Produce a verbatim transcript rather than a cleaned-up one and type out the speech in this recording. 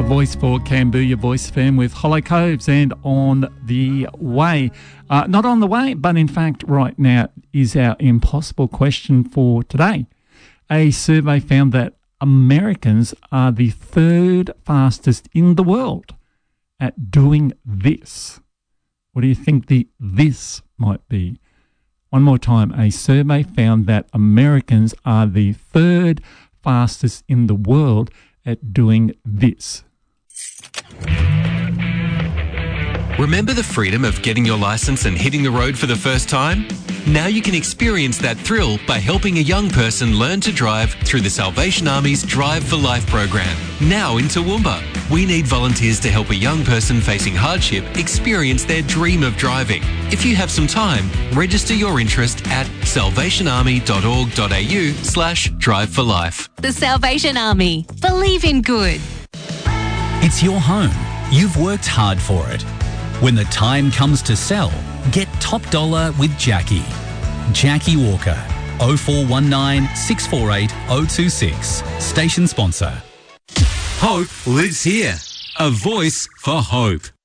voice for Cambodia Voice F M with Hollow Coves and On the Way. Uh, not on the way, but in fact right now is our impossible question for today. A survey found that Americans are the third fastest in the world at doing this. What do you think the this might be? One more time, a survey found that Americans are the third fastest in the world at doing this. Remember the freedom of getting your license and hitting the road for the first time? Now you can experience that thrill by helping a young person learn to drive through the Salvation Army's Drive for Life program, now in Toowoomba. We need volunteers to help a young person facing hardship experience their dream of driving. If you have some time, register your interest at salvationarmy.org.au slash drive for life. The Salvation Army. Believe in good. It's your home. You've worked hard for it. When the time comes to sell, get top dollar with Jackie. Jackie Walker, oh four one nine, six four eight, oh two six. Station sponsor. Hope lives here. A voice for hope.